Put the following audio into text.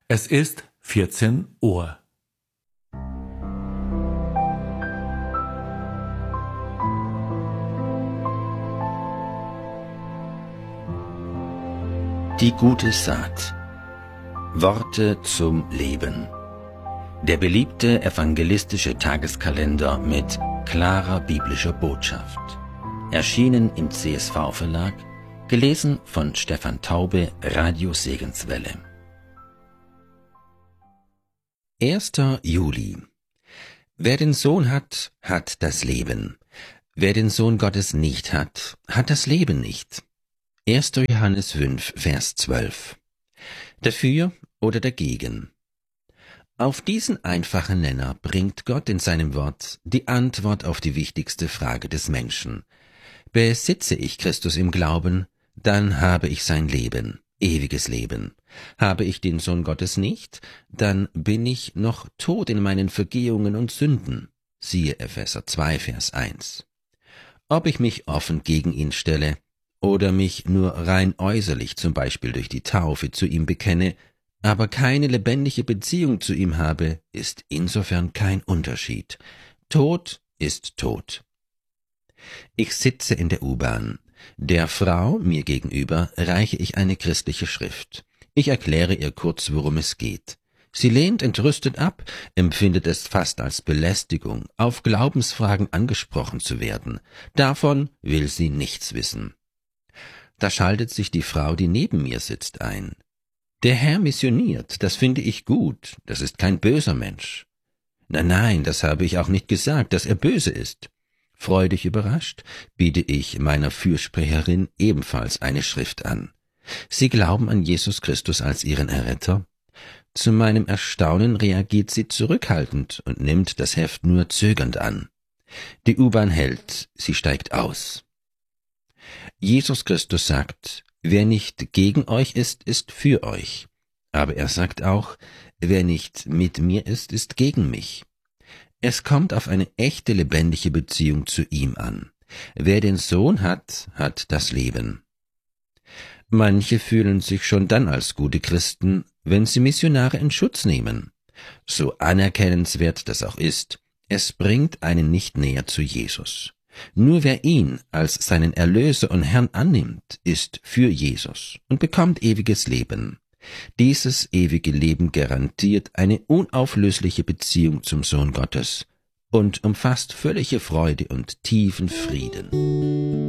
Es ist 14 Uhr. Die gute Saat. Worte zum Leben. Der beliebte evangelistische Tageskalender mit klarer biblischer Botschaft. Erschienen im CSV-Verlag, gelesen von Stefan Taube, Radio Segenswelle. 1. Juli. Wer den Sohn hat, hat das Leben. Wer den Sohn Gottes nicht hat, hat das Leben nicht. 1. Johannes 5, Vers 12. Dafür oder dagegen? Auf diesen einfachen Nenner bringt Gott in seinem Wort die Antwort auf die wichtigste Frage des Menschen. Besitze ich Christus im Glauben, dann habe ich sein Leben, ewiges Leben. Habe ich den Sohn Gottes nicht, dann bin ich noch tot in meinen Vergehungen und Sünden. Siehe Epheser 2, Vers 1. Ob ich mich offen gegen ihn stelle oder mich nur rein äußerlich, zum Beispiel durch die Taufe, zu ihm bekenne, aber keine lebendige Beziehung zu ihm habe, ist insofern kein Unterschied. Tod ist tot. Ich sitze in der U-Bahn. Der Frau, mir gegenüber, reiche ich eine christliche Schrift. Ich erkläre ihr kurz, worum es geht. Sie lehnt entrüstet ab, empfindet es fast als Belästigung, auf Glaubensfragen angesprochen zu werden. Davon will sie nichts wissen. Da schaltet sich die Frau, die neben mir sitzt, ein. Der Herr missioniert, das finde ich gut, das ist kein böser Mensch. Nein, das habe ich auch nicht gesagt, dass er böse ist. Freudig überrascht, biete ich meiner Fürsprecherin ebenfalls eine Schrift an. Sie glauben an Jesus Christus als ihren Erretter? Zu meinem Erstaunen reagiert sie zurückhaltend und nimmt das Heft nur zögernd an. Die U-Bahn hält, sie steigt aus. Jesus Christus sagt, wer nicht gegen euch ist, ist für euch. Aber er sagt auch, wer nicht mit mir ist, ist gegen mich. Es kommt auf eine echte, lebendige Beziehung zu ihm an. Wer den Sohn hat, hat das Leben. Manche fühlen sich schon dann als gute Christen, wenn sie Missionare in Schutz nehmen. So anerkennenswert das auch ist, es bringt einen nicht näher zu Jesus. Nur wer ihn als seinen Erlöser und Herrn annimmt, ist für Jesus und bekommt ewiges Leben. Dieses ewige Leben garantiert eine unauflösliche Beziehung zum Sohn Gottes und umfasst völlige Freude und tiefen Frieden.